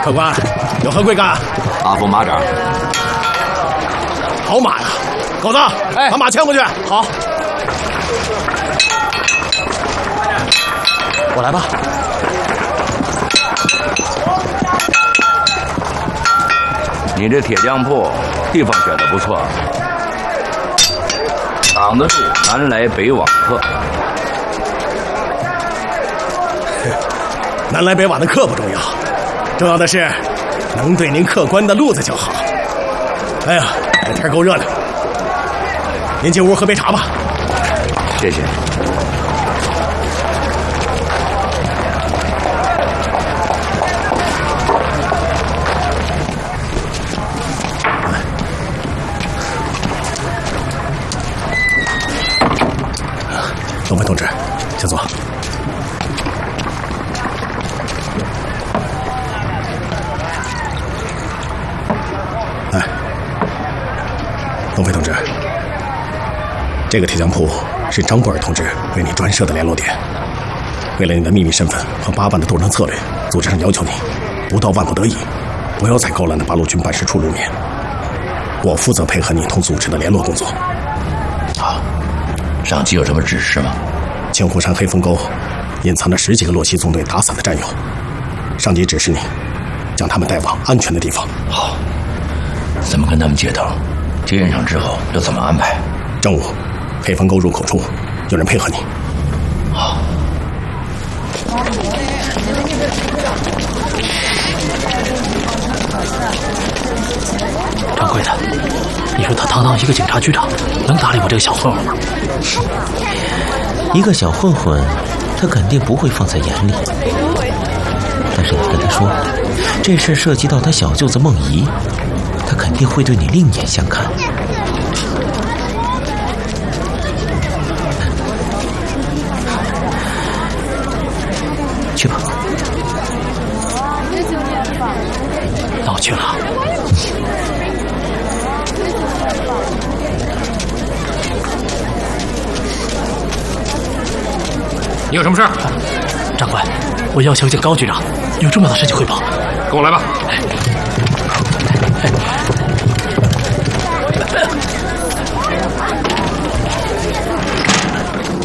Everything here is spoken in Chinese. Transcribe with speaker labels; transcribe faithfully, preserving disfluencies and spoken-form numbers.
Speaker 1: 客官，有何贵干？
Speaker 2: 阿峰马掌。
Speaker 1: 好马呀！狗子，
Speaker 3: 哎，
Speaker 1: 把马牵过去。
Speaker 3: 好，我来吧。
Speaker 2: 你这铁匠铺地方选的不错，挡得住南来北往客。
Speaker 1: 南来北往的客不重要，重要的是能对您客官的路子就好。哎呀，这天够热的，您进屋喝杯茶吧。
Speaker 2: 谢谢。
Speaker 1: 东飞同志，请坐。哎，东飞同志，这个铁匠铺是张布尔同志为你专设的联络点。为了你的秘密身份和八万的斗争策略，组织上要求你，不到万不得已，不要在高兰的八路军办事处露面。我负责配合你同组织的联络工作。
Speaker 4: 好，上级有什么指示吗？
Speaker 1: 青湖山黑风沟隐藏着十几个洛奇纵队打散的战友，上级指示你将他们带往安全的地方。
Speaker 4: 好，怎么跟他们接头？接应上之后又怎么安排？
Speaker 1: 正午，黑风沟入口处有人配合你。
Speaker 4: 好。
Speaker 3: 掌柜的，你说他堂堂一个警察局长，能搭理我这个小混混吗？
Speaker 5: 一个小混混，他肯定不会放在眼里。但是你跟他说，这事涉及到他小舅子孟仪，他肯定会对你另眼相看。去吧。
Speaker 3: 那我去了。
Speaker 6: 你有什么事？
Speaker 3: 长官，我要求见高局长，有重要的事情汇报。
Speaker 6: 跟我来吧。
Speaker 3: 哎哎